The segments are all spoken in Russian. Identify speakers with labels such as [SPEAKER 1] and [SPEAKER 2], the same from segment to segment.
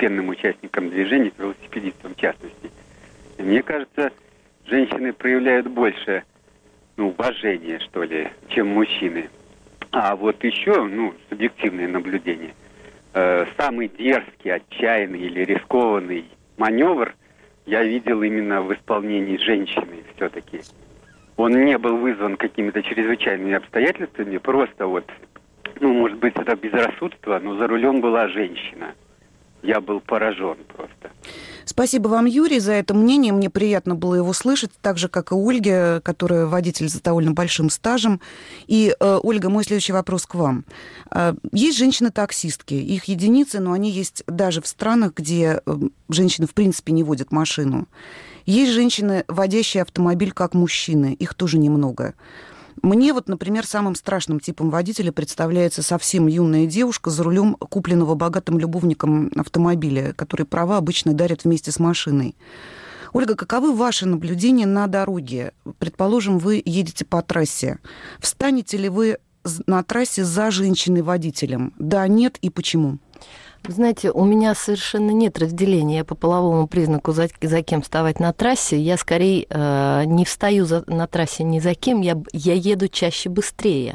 [SPEAKER 1] постепенным участникам движения, к велосипедистам в частности. И мне кажется, женщины проявляют больше, уважения, что ли, чем мужчины. А вот еще, субъективное наблюдение. Самый дерзкий, отчаянный или рискованный маневр я видел именно в исполнении женщины все-таки. Он не был вызван какими-то чрезвычайными обстоятельствами, просто может быть, это безрассудство, но за рулем была женщина. Я был поражен просто.
[SPEAKER 2] Спасибо вам, Юрий, за это мнение. Мне приятно было его слышать, так же, как и Ольге, которая водитель с довольно большим стажем. И, Ольга, мой следующий вопрос к вам. Есть женщины-таксистки, их единицы, но они есть даже в странах, где женщины, в принципе, не водят машину. Есть женщины, водящие автомобиль как мужчины, их тоже немного. Мне например, самым страшным типом водителя представляется совсем юная девушка за рулем купленного богатым любовником автомобиля, который права обычно дарят вместе с машиной. Ольга, каковы ваши наблюдения на дороге? Предположим, вы едете по трассе. Встанете ли вы на трассе за женщиной-водителем? Да, нет и почему?
[SPEAKER 3] Вы знаете, у меня совершенно нет разделения по половому признаку, за кем вставать на трассе. Я скорее не встаю на трассе ни за кем, я еду чаще быстрее.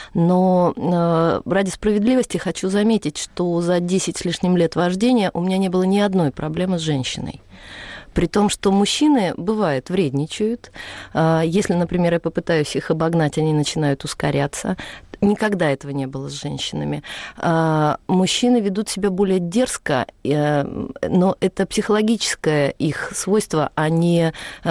[SPEAKER 3] Но ради справедливости хочу заметить, что за 10 с лишним лет вождения у меня не было ни одной проблемы с женщиной. При том, что мужчины, бывает, вредничают. Если, например, я попытаюсь их обогнать, они начинают ускоряться. Никогда этого не было с женщинами. Мужчины ведут себя более дерзко, но это психологическое их свойство, а не,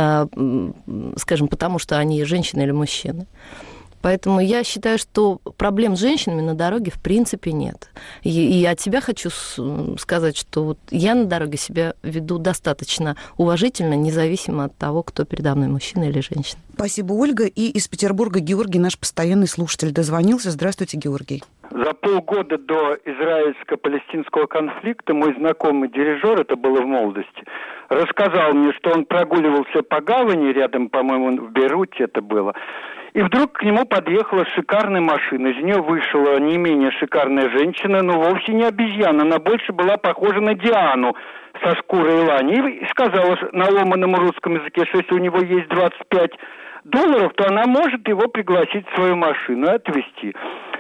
[SPEAKER 3] скажем, потому что они женщины или мужчины. Поэтому я считаю, что проблем с женщинами на дороге в принципе нет. И от себя хочу сказать, что я на дороге себя веду достаточно уважительно, независимо от того, кто передо мной, мужчина или женщина.
[SPEAKER 2] Спасибо, Ольга. И из Петербурга Георгий, наш постоянный слушатель, дозвонился. Здравствуйте, Георгий.
[SPEAKER 4] За полгода до израильско-палестинского конфликта мой знакомый дирижер, это было в молодости, рассказал мне, что он прогуливался по гавани рядом, по-моему, в Бейруте это было, и вдруг к нему подъехала шикарная машина. Из нее вышла не менее шикарная женщина, но вовсе не обезьяна. Она больше была похожа на Диану со шкурой лани. И сказала на ломаном русском языке, что если у него есть $25, то она может его пригласить в свою машину и отвезти.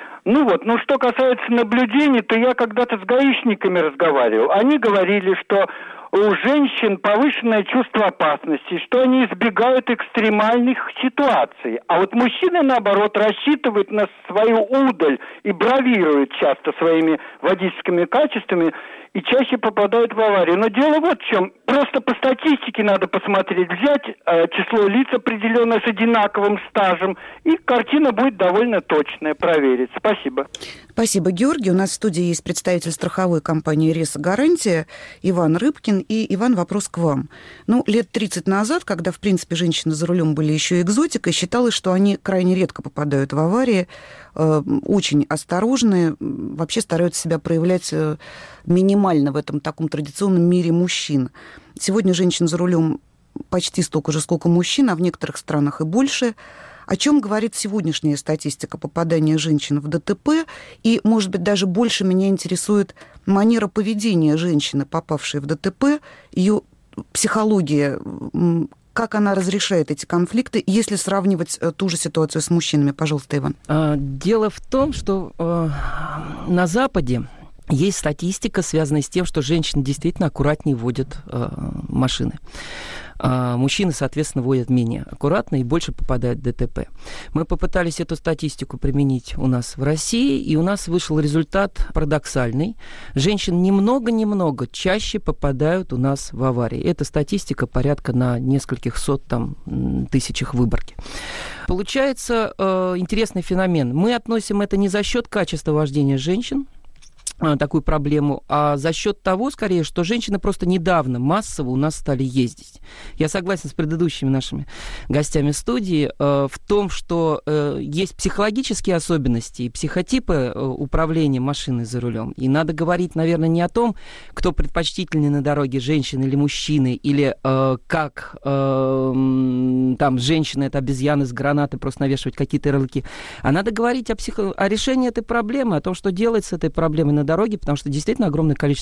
[SPEAKER 4] Что касается наблюдений, то я когда-то с гаишниками разговаривал. Они говорили, что у женщин повышенное чувство опасности, что они избегают экстремальных ситуаций. А мужчины, наоборот, рассчитывают на свою удаль и бравируют часто своими водительскими качествами и чаще попадают в аварию. Но дело вот в чем. Просто по статистике надо посмотреть, взять число лиц определенное с одинаковым стажем, и картина будет довольно точная, проверить. Спасибо.
[SPEAKER 2] Спасибо, Георгий. У нас в студии есть представитель страховой компании «Реса Гарантия» Иван Рыбкин. И, Иван, вопрос к вам. Лет 30 назад, когда, в принципе, женщины за рулем были еще экзотикой, считалось, что они крайне редко попадают в аварии, очень осторожны, вообще стараются себя проявлять минимально в этом таком традиционном мире мужчин. Сегодня женщин за рулем почти столько же, сколько мужчин, а в некоторых странах и больше. О чем говорит сегодняшняя статистика попадания женщин в ДТП? И, может быть, даже больше меня интересует манера поведения женщины, попавшей в ДТП, ее психология, как она разрешает эти конфликты, если сравнивать ту же ситуацию с мужчинами. Пожалуйста, Иван.
[SPEAKER 5] Дело в том, что на Западе есть статистика, связанная с тем, что женщины действительно аккуратнее водят машины. Мужчины, соответственно, водят менее аккуратно и больше попадают в ДТП. Мы попытались эту статистику применить у нас в России, и у нас вышел результат парадоксальный. Женщин немного чаще попадают у нас в аварии. Эта статистика порядка на нескольких тысячах выборки. Получается интересный феномен. Мы относим это не за счет качества вождения женщин, такую проблему, а за счет того, скорее, что женщины просто недавно массово у нас стали ездить. Я согласен с предыдущими нашими гостями студии в том, что есть психологические особенности и психотипы управления машиной за рулем. И надо говорить, наверное, не о том, кто предпочтительнее на дороге, женщины или мужчины, или как женщина — это обезьяны с гранатой, просто навешивать какие-то ярлыки. А надо говорить о решении этой проблемы, о том, что делать с этой проблемой на дороге, потому что действительно огромное количество